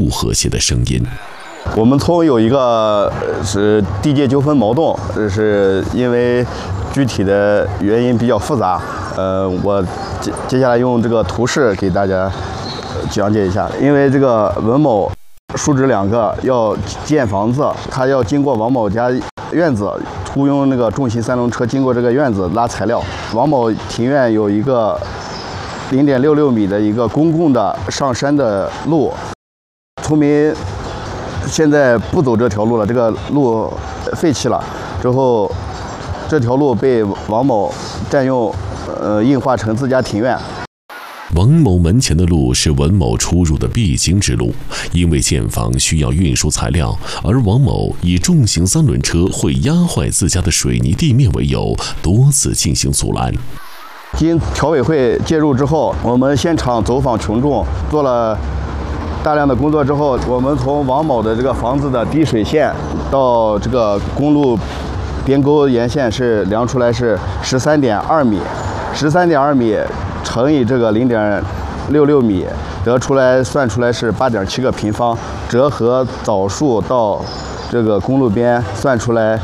和谐的声音。 我们村有一个是地界纠纷矛盾，是因为具体的原因比较复杂。我接下来用这个图示给大家讲解一下。因为这个文某叔侄两个要建房子，他要经过王某家院子，雇佣那个重型3轮车经过这个院子拉材料。王某庭院有一个0.66米的一个公共的上山的路，村民现在不走这条路了，这个路废弃了。之后，这条路被王某占用，硬化成自家庭院。 王某门前的路是文某出入的必经之路，因为建房需要运输材料，而王某以重型3轮车会压坏自家的水泥地面为由，多次进行阻拦。 经条委会介入之后，我们现场走访群众，做了大量的工作之后，我们从王某的这个房子的滴水线到这个公路边沟沿线是量出来是13.2米，13.2米乘以这个0.66米，算出来是8.7个平方，折合枣树到这个公路边算出来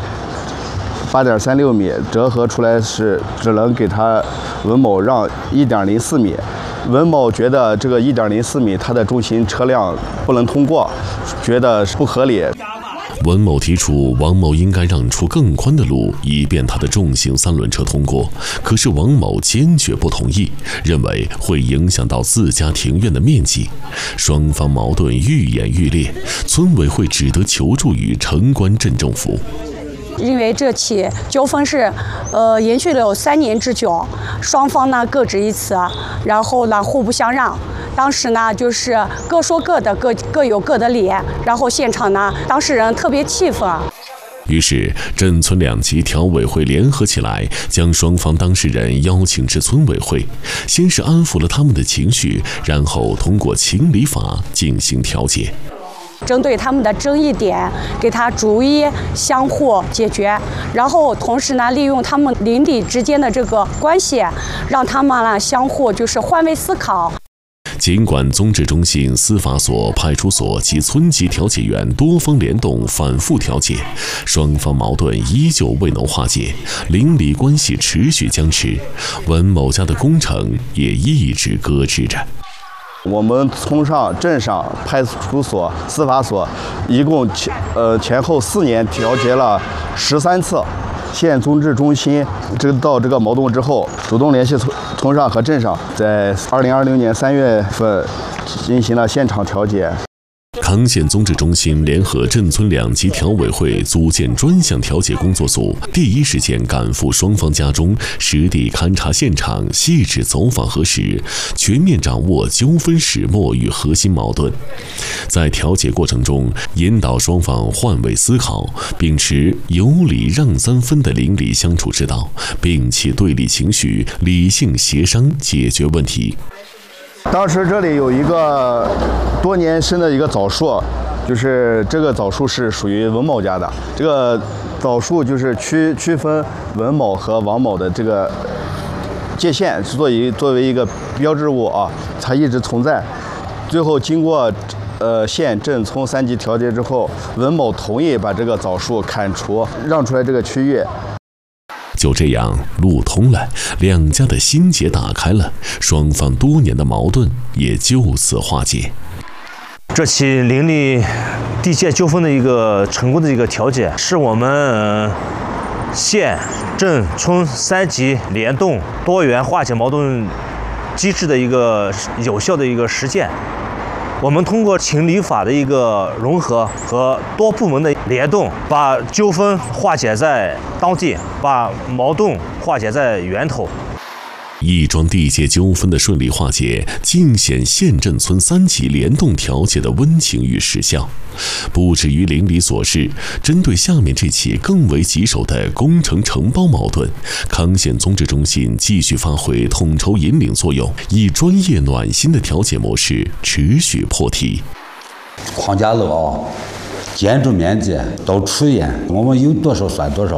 8.36米，折合出来是只能给他文某让1.04米。文某觉得这个1.04米他的重型车辆不能通过，觉得不合理。 文某提出王某应该让出更宽的路，以便他的重型3轮车通过。可是王某坚决不同意，认为会影响到自家庭院的面积。双方矛盾愈演愈烈，村委会只得求助于城关镇政府。 因为这起纠纷是，延续了有3年之久，双方呢各执一词，然后呢互不相让。当时呢就是各说各的，各有各的理，然后现场呢当事人特别气愤。 于是镇村2级条委会联合起来，将双方当事人邀请至村委会，先是安抚了他们的情绪，然后通过情理法进行调解。 针对他们的争议点，给他逐一相互解决，然后同时呢，利用他们邻里之间的这个关系，让他们呢相互就是换位思考。 尽管综治中心、司法所、派出所及村级调解员多方联动，反复调解，双方矛盾依旧未能化解，邻里关系持续僵持，文某家的工程也一直搁置着。 我们村上、镇上、派出所、司法所，一共前后4年调解了13次。县综治中心到这个矛盾之后，主动联系村上和镇上，在2020年3月份进行了现场调解。 康县综治中心联合镇村2级条委会组建专项调解工作组，第一时间赶赴双方家中，实地勘察现场，细致走访核实，全面掌握纠纷始末与核心矛盾。在调解过程中，引导双方换位思考，秉持有理让3分的邻里相处之道，摒弃对立情绪，理性协商解决问题。 当时这里有一个多年生的一个枣树，就是这个枣树是属于文某家的。这个枣树就是区分文某和王某的这个界限，是作为一个标志物啊，它一直存在。最后经过县镇村3级调解之后，文某同意把这个枣树砍除，让出来这个区域。 就这样，路通了，2家的心结打开了，双方多年的矛盾也就此化解。 这起邻里地界纠纷的一个成功的一个调解，是我们县、镇、村3级联动多元化解矛盾机制的一个有效的一个实践。我们通过情理法的一个融合和多部门的联动，把纠纷化解在当地，把矛盾化解在源头。 一桩地界纠纷的顺利化解，尽显县镇村3级联动调解的温情与实效。不止于邻里琐事，针对下面这起更为棘手的工程承包矛盾，康县综治中心继续发挥统筹引领作用，以专业暖心的调解模式持续破题。 框架楼啊，建筑面积到出院，我们有多少算多少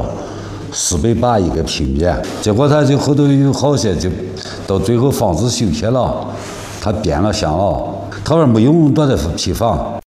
，480一个平米。结果他就后头有好些就到最后房子修起了，他变了相了，他说没有多大批房。